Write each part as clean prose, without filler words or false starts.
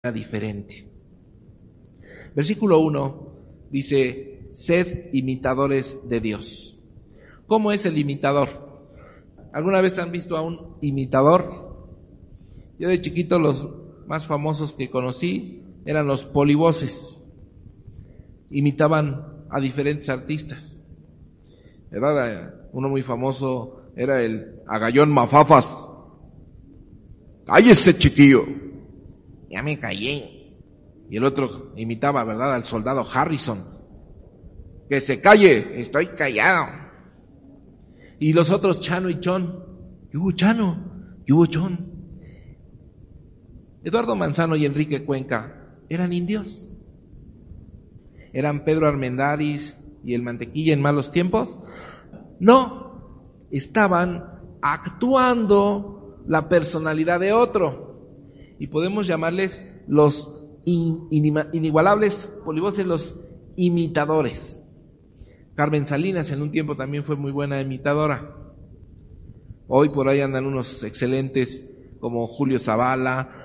diferente. Versículo 1 dice: sed imitadores de Dios. ¿Cómo es el imitador? ¿Alguna vez han visto a un imitador? Yo de chiquito los más famosos que conocí eran los polivoces. Imitaban a diferentes artistas, ¿verdad? Uno muy famoso era el Agallón Mafafas. ¡Cállese, chiquillo! Ya me callé. Y el otro imitaba, ¿verdad?, al soldado Harrison. ¡Que se calle! Estoy callado. Y los otros, Chano y Chon. ¿Qué hubo, Chano? ¿Qué hubo, Chon? Eduardo Manzano y Enrique Cuenca eran indios. ¿Eran Pedro Armendáriz y el Mantequilla en malos tiempos? No, estaban actuando la personalidad de otro. Y podemos llamarles los inigualables polivoces, los imitadores. Carmen Salinas en un tiempo también fue muy buena imitadora. Hoy por ahí andan unos excelentes como Julio Zavala.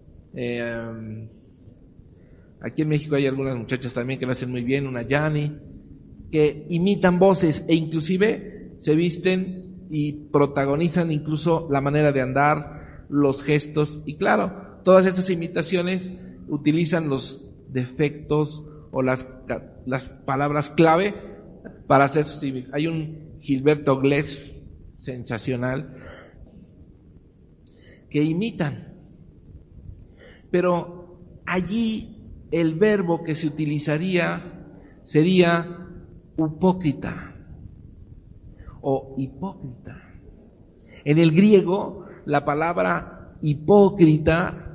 Aquí en México hay algunas muchachas también que lo hacen muy bien, una Yani, que imitan voces e inclusive se visten y protagonizan incluso la manera de andar, los gestos, y claro, todas esas imitaciones utilizan los defectos o las palabras clave para hacer sus imitaciones. Hay un Gilberto Glés sensacional que imitan, pero allí el verbo que se utilizaría sería hipócrita o hipócrita. En el griego, la palabra hipócrita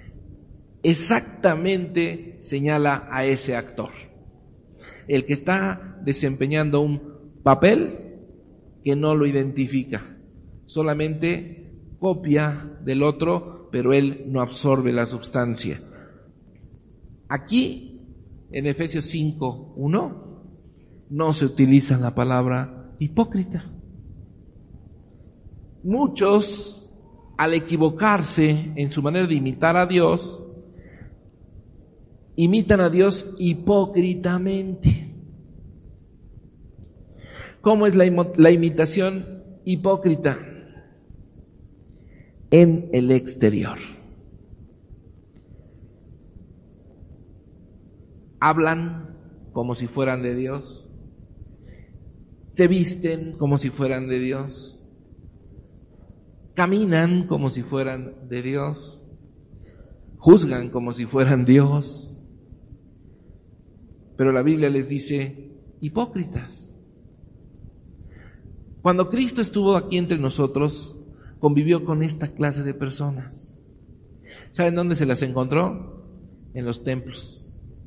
exactamente señala a ese actor, el que está desempeñando un papel que no lo identifica, solamente copia del otro, pero él no absorbe la sustancia. Aquí, en Efesios 5:1, no se utiliza la palabra hipócrita. Muchos, al equivocarse en su manera de imitar a Dios, imitan a Dios hipócritamente. ¿Cómo es la imitación hipócrita? En el exterior. Hablan como si fueran de Dios, se visten como si fueran de Dios, caminan como si fueran de Dios, juzgan como si fueran Dios, pero la Biblia les dice hipócritas. Cuando Cristo estuvo aquí entre nosotros, convivió con esta clase de personas. ¿Saben dónde se las encontró? En los templos.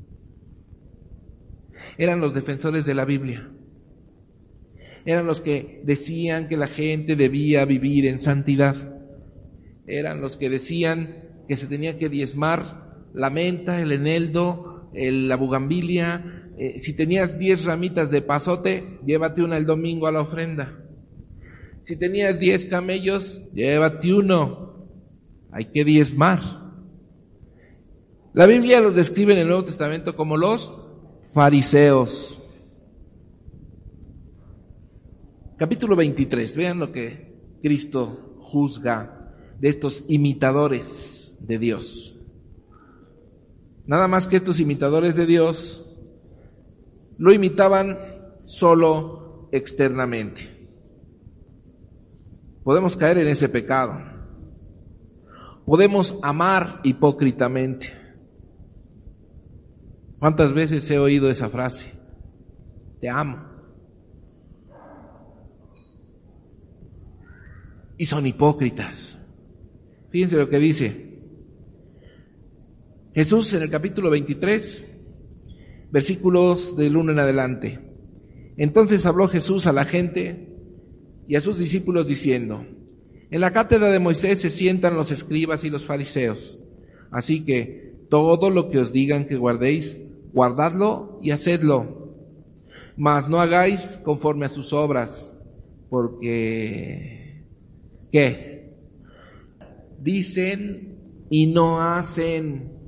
Eran los defensores de la Biblia. Eran los que decían que la gente debía vivir en santidad. Eran los que decían que se tenía que diezmar la menta, el eneldo, la bugambilia. Si tenías 10 ramitas de pasote, llévate una el domingo a la ofrenda. Si tenías 10 camellos, llévate uno. Hay que diezmar. La Biblia los describe en el Nuevo Testamento como los fariseos. Capítulo 23, vean lo que Cristo juzga de estos imitadores de Dios. Nada más que estos imitadores de Dios lo imitaban solo externamente. Podemos caer en ese pecado. Podemos amar hipócritamente. ¿Cuántas veces he oído esa frase? Te amo. Y son hipócritas. Fíjense lo que dice Jesús en el capítulo 23, versículos del 1 en adelante. Entonces habló Jesús a la gente y a sus discípulos diciendo: en la cátedra de Moisés se sientan los escribas y los fariseos. Así que todo lo que os digan que guardéis, guardadlo y hacedlo. Mas no hagáis conforme a sus obras, porque ¿qué? Dicen y no hacen.